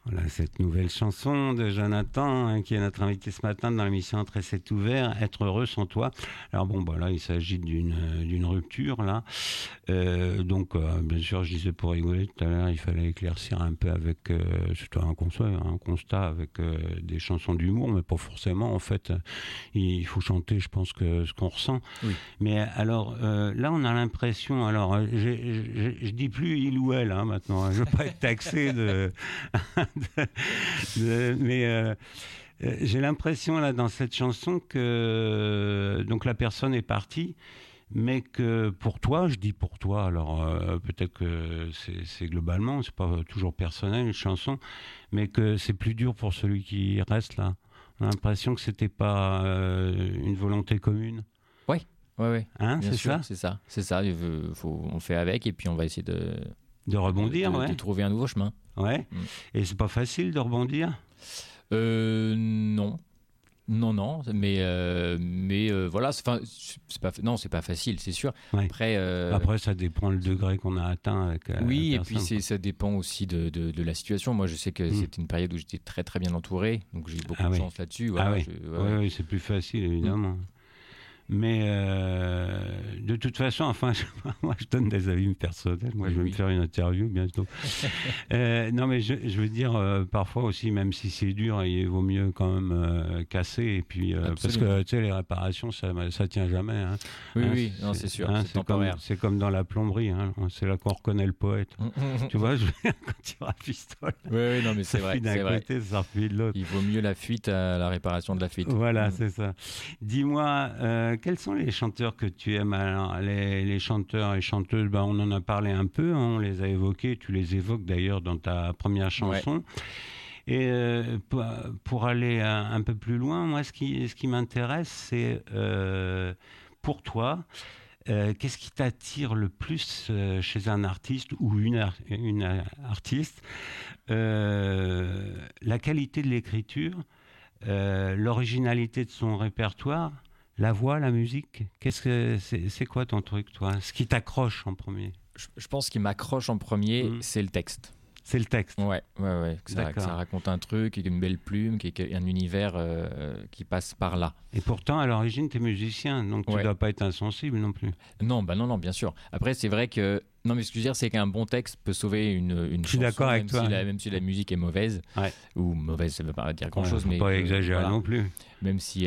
Voilà, cette nouvelle chanson de Jonathan, qui est notre invité ce matin dans l'émission Entre c'est ouvert, Être heureux sans toi. Alors bon, bah là, il s'agit d'une rupture, là. Bien sûr, je disais pour rigoler tout à l'heure, il fallait éclaircir un peu avec, c'était un constat avec des chansons d'humour, mais pas forcément. En fait, il faut chanter, je pense, que ce qu'on ressent. Oui. Mais alors, là, on a l'impression, alors, je dis plus il ou elle, hein, maintenant, hein, je veux pas être taxé mais j'ai l'impression là dans cette chanson que donc la personne est partie, mais que pour toi, je dis pour toi, alors peut-être que c'est globalement, c'est pas toujours personnel une chanson, mais que c'est plus dur pour celui qui reste là. On a l'impression que c'était pas une volonté commune. Oui. Hein, bien c'est sûr, ça. c'est ça. On fait avec et puis on va essayer de rebondir, de trouver un nouveau chemin. Ouais. Et c'est pas facile de rebondir. Non, mais voilà, c'est pas facile, c'est sûr. Ouais. Après, ça dépend le degré qu'on a atteint avec. Oui, et puis ça dépend aussi de la situation. Moi, je sais que c'était une période où j'étais très très bien entouré, donc j'ai eu beaucoup de chance là-dessus. Voilà, oui, c'est plus facile évidemment. Mais de toute façon, enfin, moi je donne des avis personnels. Moi, je vais me faire une interview bientôt. Non, mais je veux dire, parfois aussi, même si c'est dur, il vaut mieux quand même casser. Et puis, parce que tu sais, les réparations, ça tient jamais. Hein. Oui, non, c'est sûr. C'est temporaire. C'est comme dans la plomberie. Hein. C'est là qu'on reconnaît le poète. Tu vois, quand il rafistole. Oui, non, mais c'est vrai. D'un côté, ça refile de l'autre. Il vaut mieux la fuite à la réparation de la fuite. Voilà, c'est ça. Dis-moi. Quels sont les chanteurs que tu aimes? Alors, les chanteurs et chanteuses, on en a parlé un peu, hein, on les a évoqués, tu les évoques d'ailleurs dans ta première chanson. Ouais. Et pour aller un peu plus loin, moi, ce qui m'intéresse, c'est pour toi, qu'est-ce qui t'attire le plus chez un artiste ou une artiste? La qualité de l'écriture, l'originalité de son répertoire, la voix, la musique, c'est quoi ton truc, toi? Ce qui t'accroche en premier? Je pense qu'il m'accroche en premier, c'est le texte. C'est le texte. Ouais. Que ça raconte un truc, une belle plume, un univers qui passe par là. Et pourtant, à l'origine, t'es musicien, donc tu dois pas être insensible non plus. Non, bien sûr. Après, c'est vrai que non, mais ce que je veux dire, c'est qu'un bon texte peut sauver une chanson. Je suis d'accord avec toi. Même si la musique est mauvaise, ou mauvaise, ça ne veut pas dire grand-chose, mais pas exagérer non plus. Même si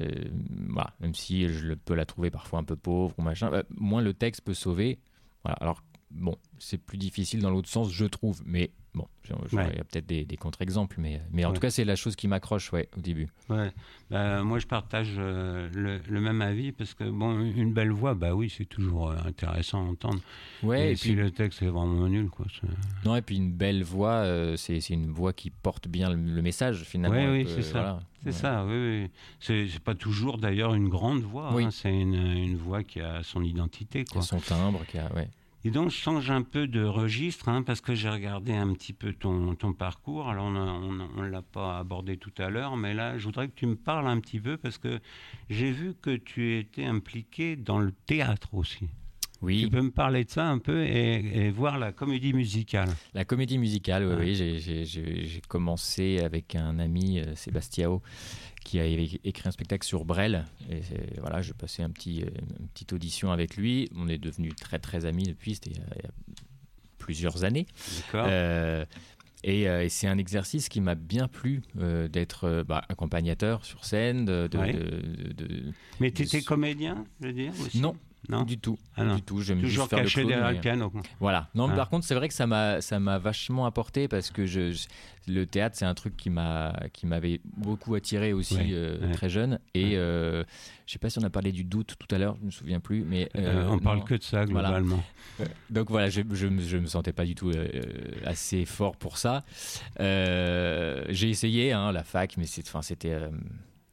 je peux la trouver parfois un peu pauvre ou machin, moins le texte peut sauver. Voilà. Alors bon, c'est plus difficile dans l'autre sens, je trouve, mais bon, il y a peut-être des contre-exemples, mais en tout cas, c'est la chose qui m'accroche, au début. Ouais. Moi, je partage le même avis, parce que une belle voix, oui, c'est toujours intéressant à entendre. Ouais, et puis le texte est vraiment nul, quoi. Non, et puis une belle voix, c'est une voix qui porte bien le message, finalement. Oui, c'est ça. Voilà. C'est ça, oui. C'est pas toujours, d'ailleurs, une grande voix. Oui. Hein. C'est une voix qui a son identité, quoi. Qui a son timbre, Et donc, je change un peu de registre, parce que j'ai regardé un petit peu ton parcours. Alors, on ne l'a pas abordé tout à l'heure, mais là, je voudrais que tu me parles un petit peu, parce que j'ai vu que tu étais impliqué dans le théâtre aussi. Oui. Tu peux me parler de ça un peu et voir la comédie musicale? La comédie musicale, oui. J'ai commencé avec un ami, Sébastiao, qui a écrit un spectacle sur Brel. Et voilà, j'ai passé une petite audition avec lui. On est devenus très très amis depuis, c'était il y a plusieurs années. D'accord. Et c'est un exercice qui m'a bien plu, d'être accompagnateur sur scène. Mais tu étais comédien, je veux dire aussi? Non, du tout. Du tout. J'aime toujours juste faire caché derrière le piano. Voilà. Non, mais par contre, c'est vrai que ça m'a vachement apporté, parce que le théâtre, c'est un truc qui m'avait beaucoup attiré aussi très jeune. Et je sais pas si on a parlé du doute tout à l'heure, je me souviens plus, mais on parle que de ça globalement. Voilà. Donc voilà, je me sentais pas du tout assez fort pour ça. J'ai essayé la fac, mais c'était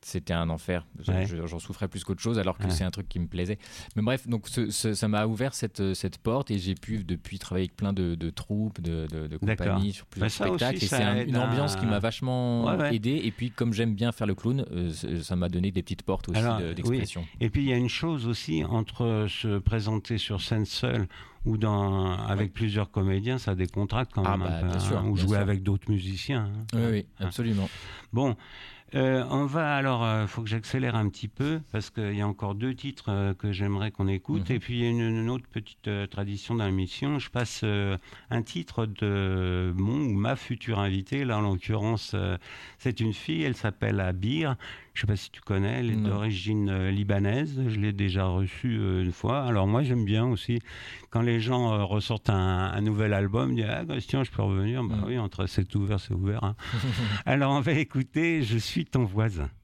c'était un enfer. J'en souffrais plus qu'autre chose, alors que c'est un truc qui me plaisait. Mais bref, donc ça m'a ouvert cette porte, et j'ai pu depuis travailler avec plein de troupes, de compagnies, sur plusieurs spectacles. Aussi, et c'est une ambiance qui m'a vachement aidé. Et puis, comme j'aime bien faire le clown, ça m'a donné des petites portes aussi d'expression. Oui. Et puis, il y a une chose aussi, entre se présenter sur scène seul ou avec plusieurs comédiens, ça décontracte quand même un peu. Bien sûr, ou jouer avec d'autres musiciens. Oui, absolument. Bon, on va alors, faut que j'accélère un petit peu parce qu'il y a encore 2 titres que j'aimerais qu'on écoute. Et puis il y a une autre petite tradition dans l'émission. Je passe un titre de mon ou ma future invitée. Là, en l'occurrence, c'est une fille. Elle s'appelle Abir. Je ne sais pas si tu connais. Elle est d'origine libanaise. Je l'ai déjà reçue une fois. Alors moi, j'aime bien aussi quand les gens ressortent un nouvel album. Ils disent Christian, je peux revenir. Bah oui, entre c'est ouvert, c'est ouvert. Hein. Alors on va écouter Je suis ton voisin.